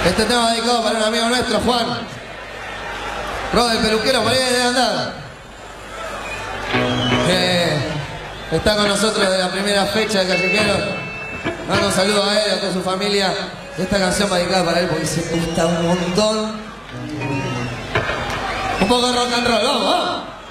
Este tema dedicado para un amigo nuestro, Juan. Roda el peluquero, por ahí debe andar. Está con nosotros de la primera fecha de Callejeros. Mando un saludo a él, a toda su familia. Esta canción va dedicada para él porque se gusta un montón. Un poco de rock and roll, vamos, vamos.